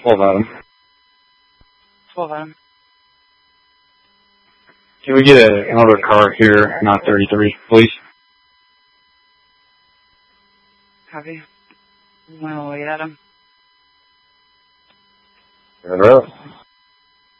12 Adam. 12 Adam. Can we get another car here, not 33, please? Copy. I'm going to wait at him. Right up.